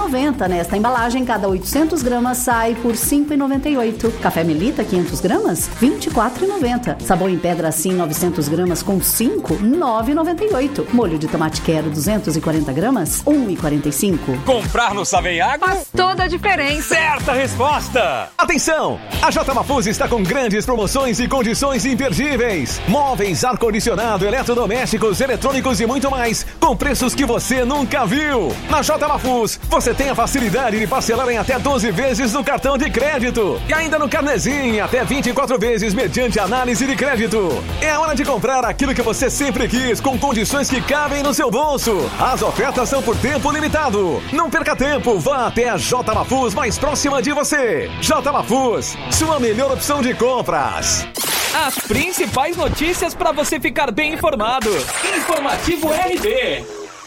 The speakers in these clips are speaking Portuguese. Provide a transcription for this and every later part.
5,90. Nesta embalagem, cada 800 gramas sai por R$ 5,98. Café Melita, 500 gramas, R$ 24,90. Sabão em pedra assim, 900 gramas com 5, R$ 9,98. Molho de tomate quero, 240 gramas, R$ 1,45. Comprar no Savenhago faz toda a diferença. Certa resposta! Atenção! A J. Mafuz está com grandes promoções e condições imperdíveis. Móveis, ar-condicionado, eletrodomésticos, eletrônicos e muito mais, com preços que você nunca viu. Na J. Mafuz, você tem a facilidade de parcelar em até 12 vezes no cartão de crédito. E ainda no carnezinho, até 24 vezes mediante análise de crédito. É a hora de comprar aquilo que você sempre quis, com condições que cabem no seu bolso. As ofertas são por tempo limitado. Não perca tempo, vá até a J. Mafuz mais próxima de você. J. Mafuz, sua melhor opção de compras. As principais notícias para você ficar bem informado. Informativo RB.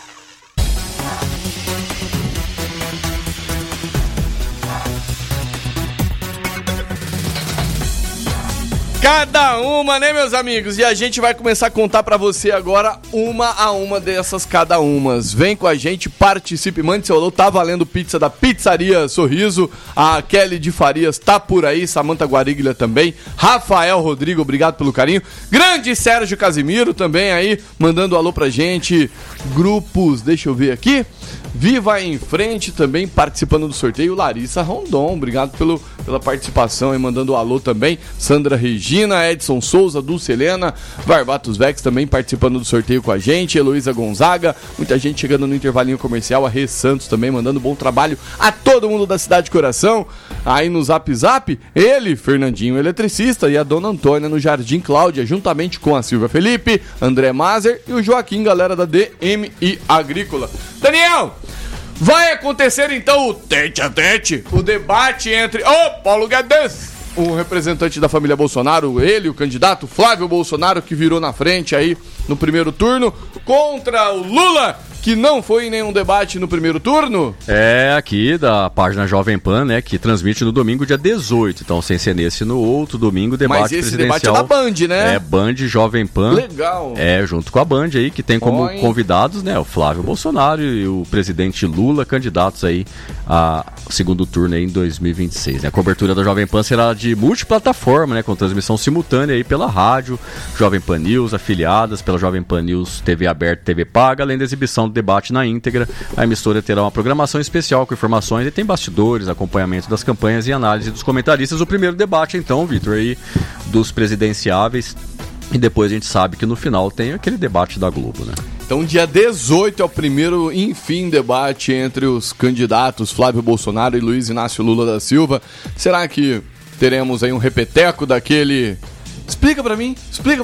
Cada uma, né, meus amigos? E a gente vai começar a contar pra você agora uma a uma dessas cada umas. Vem com a gente, participe, mande seu alô. Tá valendo pizza da Pizzaria Sorriso. A Kelly de Farias tá por aí, Samanta Guariglia também. Rafael Rodrigo, obrigado pelo carinho. Grande Sérgio Casimiro também aí, mandando alô pra gente. Grupos, deixa eu ver aqui. Viva em Frente também participando do sorteio. Larissa Rondon, obrigado pela participação e mandando alô também. Sandra Regina, Edson Souza, Dulce Helena, Barbatos Vex também participando do sorteio com a gente. Heloísa Gonzaga, muita gente chegando no intervalinho comercial. A Rê Santos também mandando bom trabalho a todo mundo da Cidade de Coração. Aí no Zap Zap, ele, Fernandinho Eletricista, e a Dona Antônia no Jardim Cláudia, juntamente com a Silvia Felipe, André Mazer e o Joaquim, galera da DMI Agrícola. Daniel, vai acontecer então o tete-a-tete, o debate entre Paulo Guedes, o representante da família Bolsonaro, ele, o candidato Flávio Bolsonaro, que virou na frente aí no primeiro turno, contra o Lula, que não foi em nenhum debate no primeiro turno? É aqui da página Jovem Pan, né, que transmite no domingo dia 18, então sem ser nesse, no outro domingo, debate presidencial. Mas esse debate é da Band, né? É, Band Jovem Pan. Legal. É, junto com a Band aí, que tem como convidados, né, o Flávio Bolsonaro e o presidente Lula, candidatos aí a segundo turno aí em 2026. A cobertura da Jovem Pan será de multiplataforma, né, com transmissão simultânea aí pela rádio, Jovem Pan News, afiliadas pela Jovem Pan News, TV aberta, TV paga, além da exibição do debate na íntegra. A emissora terá uma programação especial com informações e tem bastidores, acompanhamento das campanhas e análise dos comentaristas. O primeiro debate, então, Vitor, aí dos presidenciáveis. E depois a gente sabe que no final tem aquele debate da Globo, né? Então, dia 18 é o primeiro, enfim, debate entre os candidatos Flávio Bolsonaro e Luiz Inácio Lula da Silva. Será que teremos aí um repeteco daquele... Explica pra mim.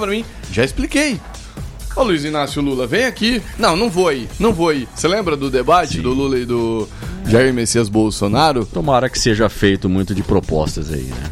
Já expliquei. Ô Luiz Inácio Lula, vem aqui. Não vou ir. Você lembra do debate do Lula e do Jair Messias Bolsonaro? Tomara que seja feito muito de propostas aí, né?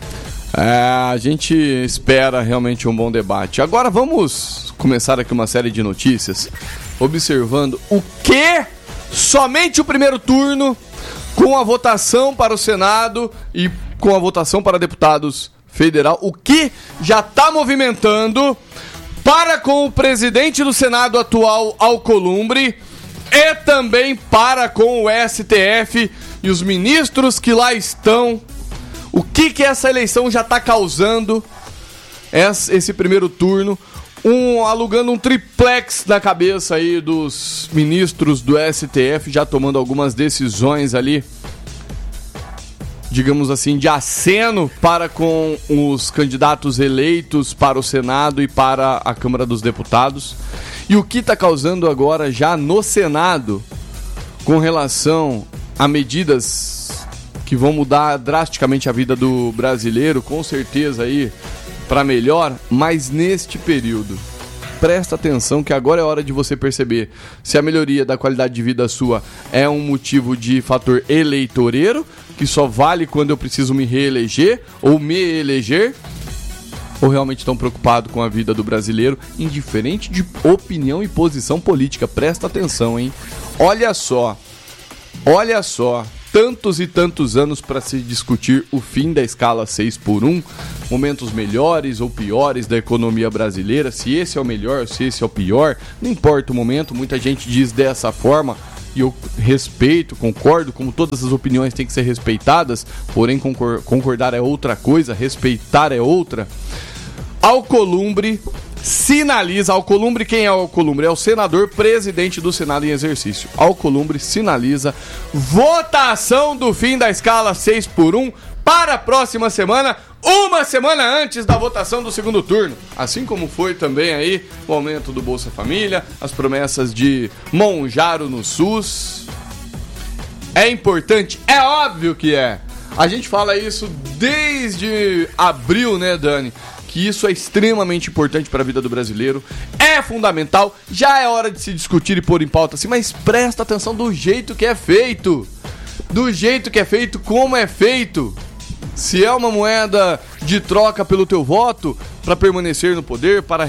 A gente espera realmente um bom debate. Agora vamos começar aqui uma série de notícias observando o que somente o primeiro turno, com a votação para o Senado e com a votação para deputados federal, o que já está movimentando para com o presidente do Senado atual, Alcolumbre, e também para com o STF e os ministros que lá estão. O que essa eleição já está causando, esse primeiro turno, alugando um triplex na cabeça aí dos ministros do STF, já tomando algumas decisões ali, digamos assim, de aceno para com os candidatos eleitos para o Senado e para a Câmara dos Deputados. E o que está causando agora já no Senado, com relação a medidas que vão mudar drasticamente a vida do brasileiro, com certeza aí para melhor, mas neste período. Presta atenção que agora é hora de você perceber se a melhoria da qualidade de vida sua é um motivo de fator eleitoreiro, que só vale quando eu preciso me reeleger ou me eleger, ou realmente estão preocupados com a vida do brasileiro, indiferente de opinião e posição política. Presta atenção, hein? Olha só, tantos e tantos anos para se discutir o fim da escala 6x1, momentos melhores ou piores da economia brasileira, se esse é o melhor, se esse é o pior, não importa o momento, muita gente diz dessa forma, e eu respeito, concordo, como todas as opiniões têm que ser respeitadas, porém concordar é outra coisa, respeitar é outra. Alcolumbre sinaliza, Alcolumbre, quem é Alcolumbre? É o senador presidente do Senado em exercício. Alcolumbre sinaliza votação do fim da escala 6x1 para a próxima semana, uma semana antes da votação do segundo turno. Assim como foi também aí o aumento do Bolsa Família, as promessas de Monjaro no SUS. É importante? É óbvio que é. A gente fala isso desde abril, né, Dani? Que isso é extremamente importante para a vida do brasileiro, é fundamental, já é hora de se discutir e pôr em pauta assim, mas presta atenção do jeito que é feito, como é feito. Se é uma moeda de troca pelo teu voto, para permanecer no poder, para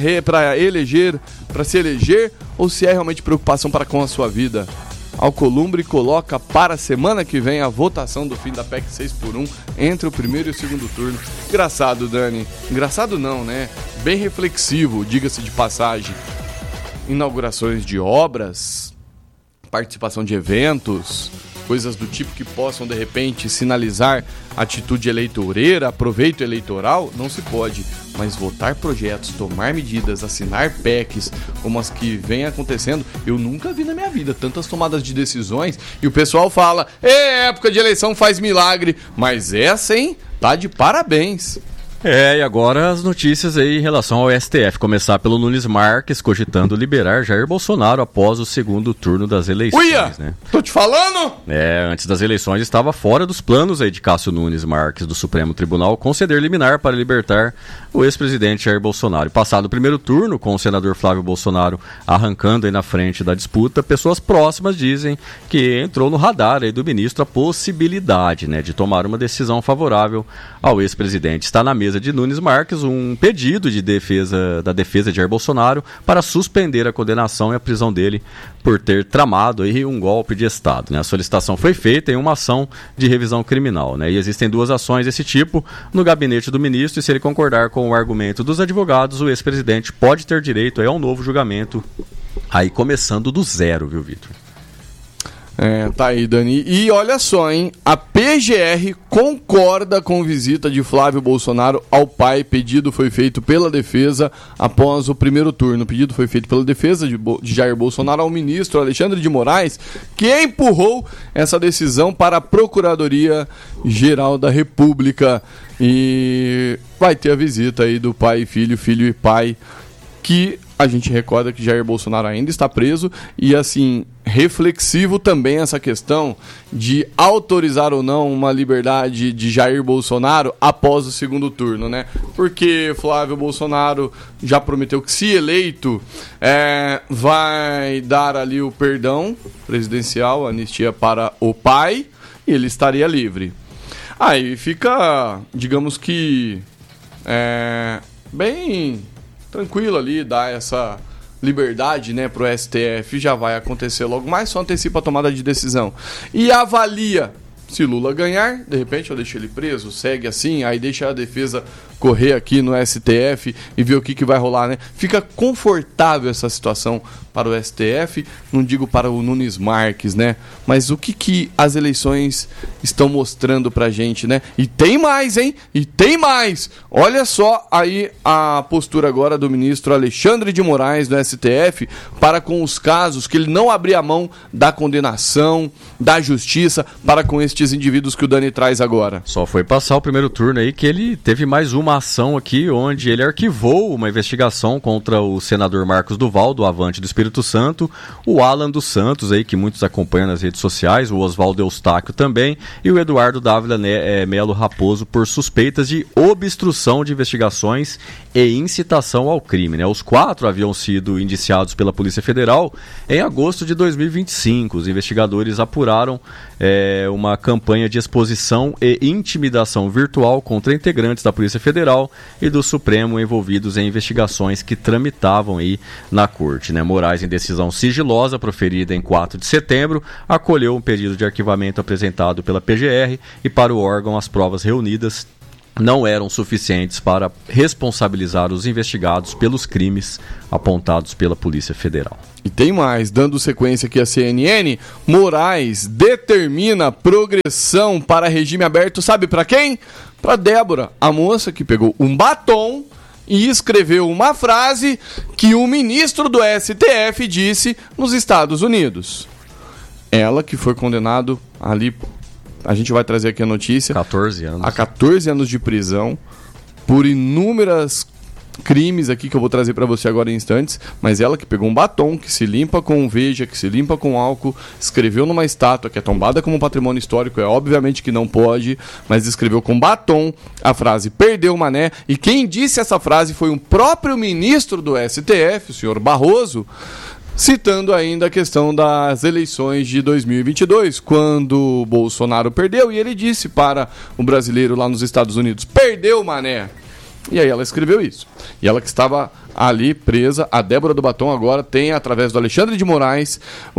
se eleger, ou se é realmente preocupação para com a sua vida. Alcolumbre coloca para a semana que vem a votação do fim da PEC 6x1 entre o primeiro e o segundo turno. Engraçado, Dani. Engraçado não, né? Bem reflexivo, diga-se de passagem. Inaugurações de obras, participação de eventos, coisas do tipo que possam, de repente, sinalizar atitude eleitoreira, proveito eleitoral, não se pode. Mas votar projetos, tomar medidas, assinar PECs, como as que vem acontecendo, eu nunca vi na minha vida tantas tomadas de decisões. E o pessoal fala, época de eleição faz milagre. Mas essa, hein, tá de parabéns. E agora as notícias aí em relação ao STF. Começar pelo Nunes Marques, cogitando liberar Jair Bolsonaro após o segundo turno das eleições. Uia! Né? Tô te falando! Antes das eleições estava fora dos planos aí de Cássio Nunes Marques do Supremo Tribunal conceder liminar para libertar o ex-presidente Jair Bolsonaro. Passado o primeiro turno, com o senador Flávio Bolsonaro arrancando aí na frente da disputa, pessoas próximas dizem que entrou no radar aí do ministro a possibilidade, né, de tomar uma decisão favorável ao ex-presidente. Está na mesa de Nunes Marques um pedido da defesa de Jair Bolsonaro para suspender a condenação e a prisão dele por ter tramado aí um golpe de Estado, né? A solicitação foi feita em uma ação de revisão criminal, né? E existem duas ações desse tipo no gabinete do ministro, e se ele concordar com o argumento dos advogados, o ex-presidente pode ter direito aí a um novo julgamento, aí começando do zero, viu, Vitor? Tá aí, Dani. E olha só, hein? A PGR concorda com visita de Flávio Bolsonaro ao pai. Pedido foi feito pela defesa após o primeiro turno. O pedido foi feito pela defesa de Jair Bolsonaro ao ministro Alexandre de Moraes, que empurrou essa decisão para a Procuradoria-Geral da República. E vai ter a visita aí do pai e filho, filho e pai, que a gente recorda que Jair Bolsonaro ainda está preso. E assim, reflexivo também essa questão de autorizar ou não uma liberdade de Jair Bolsonaro após o segundo turno, né? Porque Flávio Bolsonaro já prometeu que, se eleito, vai dar ali o perdão presidencial, a anistia para o pai, e ele estaria livre. Aí fica, digamos que, bem tranquilo ali, dar essa liberdade, né, pro STF. Já vai acontecer logo mais, só antecipa a tomada de decisão. E avalia, se Lula ganhar, de repente eu deixo ele preso, segue assim, aí deixa a defesa correr aqui no STF e ver o que vai rolar, né? Fica confortável essa situação para o STF, não digo para o Nunes Marques, né? Mas o que as eleições estão mostrando pra gente, né? E tem mais, hein? E tem mais! Olha só aí a postura agora do ministro Alexandre de Moraes do STF para com os casos que ele não abria mão da condenação, da justiça para com estes indivíduos que o Dani traz agora. Só foi passar o primeiro turno aí que ele teve mais uma ação aqui, onde ele arquivou uma investigação contra o senador Marcos Duval, do Avante do Espírito Santo, o Alan dos Santos, aí, que muitos acompanham nas redes sociais, o Oswaldo Eustáquio também, e o Eduardo Dávila Melo Raposo, por suspeitas de obstrução de investigações e incitação ao crime, né? Os 4 haviam sido indiciados pela Polícia Federal em agosto de 2025. Os investigadores apuraram uma campanha de exposição e intimidação virtual contra integrantes da Polícia Federal e do Supremo envolvidos em investigações que tramitavam aí na corte, né? Moraes, em decisão sigilosa proferida em 4 de setembro, acolheu um pedido de arquivamento apresentado pela PGR, e para o órgão as provas reunidas não eram suficientes para responsabilizar os investigados pelos crimes apontados pela Polícia Federal. E tem mais, dando sequência aqui à CNN, Moraes determina progressão para regime aberto, sabe para quem? Para Débora, a moça que pegou um batom e escreveu uma frase que o ministro do STF disse nos Estados Unidos. Ela que foi condenado ali, a gente vai trazer aqui a notícia, 14 anos. a 14 anos de prisão por inúmeras crimes aqui que eu vou trazer para você agora em instantes, mas ela que pegou um batom, que se limpa com Veja, que se limpa com álcool, escreveu numa estátua que é tombada como patrimônio histórico, é obviamente que não pode, mas escreveu com batom a frase "perdeu o mané", e quem disse essa frase foi um próprio ministro do STF, o senhor Barroso, citando ainda a questão das eleições de 2022, quando Bolsonaro perdeu, e ele disse para o brasileiro lá nos Estados Unidos: "Perdeu o mané". E aí ela escreveu isso. E ela que estava ali presa, a Débora do Batom, agora tem, através do Alexandre de Moraes,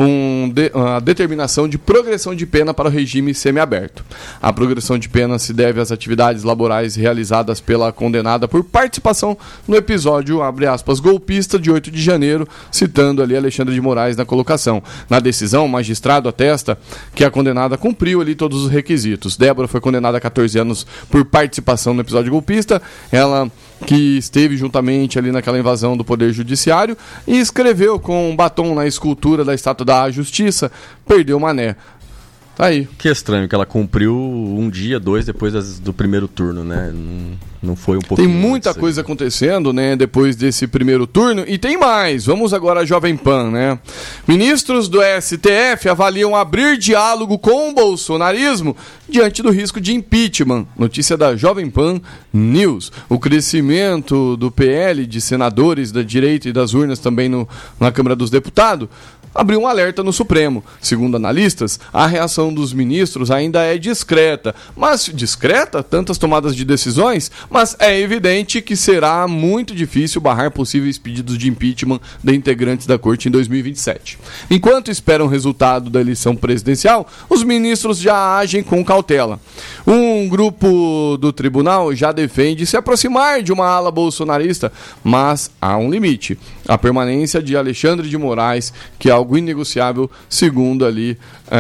uma determinação de progressão de pena para o regime semiaberto. A progressão de pena se deve às atividades laborais realizadas pela condenada por participação no episódio, abre aspas, golpista de 8 de janeiro, citando ali Alexandre de Moraes na colocação. Na decisão, o magistrado atesta que a condenada cumpriu ali todos os requisitos. Débora foi condenada a 14 anos por participação no episódio golpista. Ela que esteve juntamente ali naquela invasão do Poder Judiciário e escreveu com um batom na escultura da Estátua da Justiça: "Perdeu o mané". Tá aí. Que estranho que ela cumpriu um dia, 2 depois do primeiro turno, né? Não foi um pouquinho. Tem muita coisa acontecendo, né, depois desse primeiro turno. E tem mais. Vamos agora à Jovem Pan, né? Ministros do STF avaliam abrir diálogo com o bolsonarismo diante do risco de impeachment. Notícia da Jovem Pan News. O crescimento do PL, de senadores da direita e das urnas também na Câmara dos Deputados, abriu um alerta no Supremo. Segundo analistas, a reação dos ministros ainda é discreta. Mas discreta? Tantas tomadas de decisões? Mas é evidente que será muito difícil barrar possíveis pedidos de impeachment de integrantes da Corte em 2027. Enquanto esperam o resultado da eleição presidencial, os ministros já agem com cautela. Um grupo do tribunal já defende se aproximar de uma ala bolsonarista, mas há um limite: a permanência de Alexandre de Moraes, que é algo inegociável, segundo ali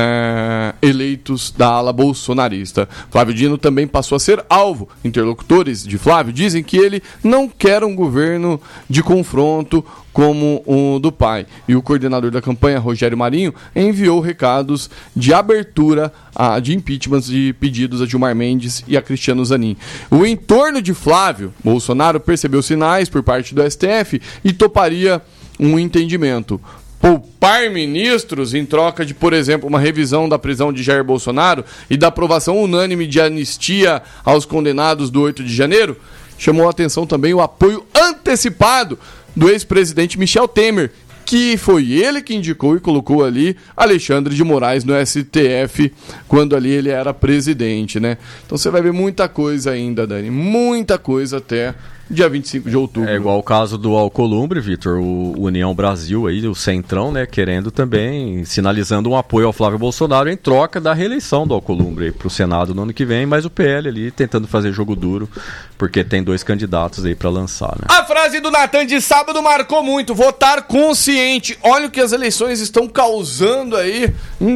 eleitos da ala bolsonarista. Flávio Dino também passou a ser alvo. Interlocutores de Flávio dizem que ele não quer um governo de confronto como o do pai. E o coordenador da campanha, Rogério Marinho, enviou recados de abertura de impeachments de pedidos a Gilmar Mendes e a Cristiano Zanin. O entorno de Flávio Bolsonaro percebeu sinais por parte do STF e toparia um entendimento: poupar ministros em troca de, por exemplo, uma revisão da prisão de Jair Bolsonaro e da aprovação unânime de anistia aos condenados do 8 de janeiro. Chamou a atenção também o apoio antecipado do ex-presidente Michel Temer, que foi ele que indicou e colocou ali Alexandre de Moraes no STF quando ali ele era presidente, né? Então você vai ver muita coisa ainda, Dani, muita coisa até dia 25 de outubro. É igual o caso do Alcolumbre, Vitor, o União Brasil aí, o Centrão, né, querendo também, sinalizando um apoio ao Flávio Bolsonaro em troca da reeleição do Alcolumbre para o Senado no ano que vem, mas o PL ali tentando fazer jogo duro, porque tem 2 candidatos aí para lançar, né? A frase do Natan de sábado marcou muito: votar consciente. Olha o que as eleições estão causando aí em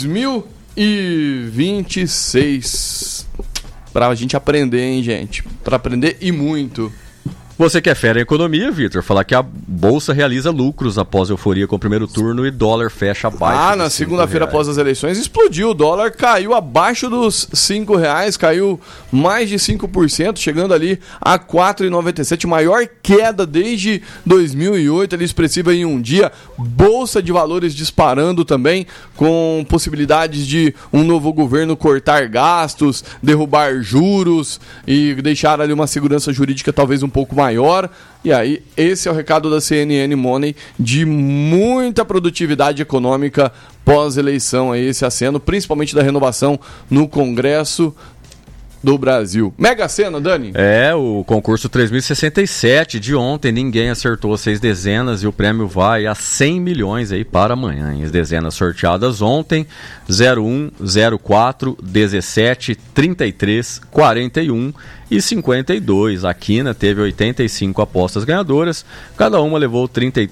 2026. Pra gente aprender, hein, gente? Pra aprender e muito. Você que é fera em economia, Vitor, falar que a Bolsa realiza lucros após a euforia com o primeiro turno e dólar fecha abaixo. Na segunda-feira após as eleições explodiu, o dólar caiu abaixo dos R$5, caiu mais de 5%, chegando ali a 4,97, maior queda desde 2008, ali expressiva em um dia. Bolsa de valores disparando também, com possibilidades de um novo governo cortar gastos, derrubar juros e deixar ali uma segurança jurídica talvez um pouco maior. E aí, esse é o recado da CNN Money, de muita produtividade econômica pós-eleição, aí esse aceno, principalmente da renovação no Congresso do Brasil. Mega Sena, Dani? O concurso 3067 de ontem, ninguém acertou 6 dezenas e o prêmio vai a 100 milhões aí para amanhã. As dezenas sorteadas ontem, 01, 04, 17, 33, 41 e 52. A Quina teve 85 apostas ganhadoras, cada uma levou R$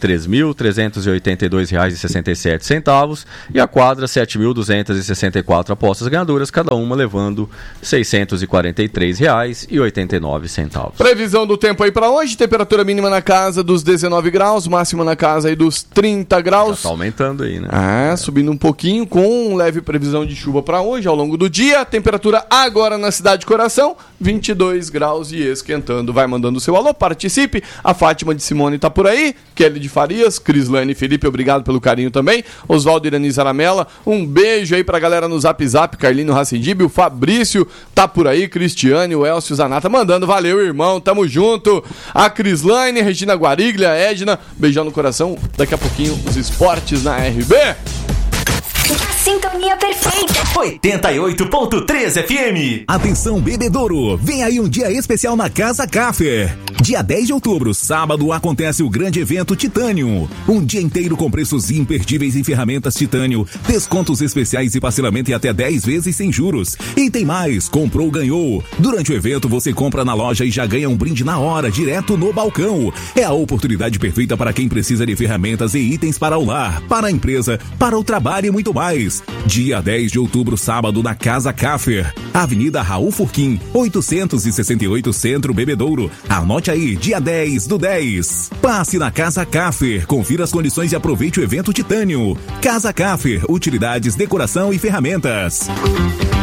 33.382,67 e a quadra 7.264 apostas ganhadoras, cada uma levando R$ 643,89. Previsão do tempo aí para hoje, temperatura mínima na casa dos 19 graus, máxima na casa aí dos 30 graus. Já tá aumentando aí, né? Subindo um pouquinho, com leve previsão de chuva para hoje, ao longo do dia. Temperatura agora na cidade de Coração, 22 graus e esquentando. Vai mandando o seu alô, participe. A Fátima de Simone tá por aí, Kelly de Farias, Crislane Felipe, obrigado pelo carinho também. Oswaldo Irani Zaramella, um beijo aí pra galera no Zap Zap, Carlinho Racindib, o Fabrício tá por aí, Cristiane, o Elcio Zanata mandando, valeu irmão, tamo junto. A Crislane, Regina Guariglia, Edna, beijão no coração. Daqui a pouquinho os esportes na RB. A sintonia perfeita. 88.3 FM. Atenção, bebedouro. Vem aí um dia especial na Casa Café. Dia 10 de outubro, sábado, acontece o grande evento Titânio. Um dia inteiro com preços imperdíveis em ferramentas Titânio, descontos especiais e parcelamento em até 10 vezes sem juros. E tem mais, comprou, ganhou. Durante o evento, você compra na loja e já ganha um brinde na hora, direto no balcão. É a oportunidade perfeita para quem precisa de ferramentas e itens para o lar, para a empresa, para o trabalho e muito mais. Dia 10 de outubro, sábado, na Casa Café. Avenida Raul Furquim, 868 Centro, Bebedouro. Anote aí, dia 10 do 10. Passe na Casa Café, confira as condições e aproveite o evento Titânio. Casa Café, utilidades, decoração e ferramentas.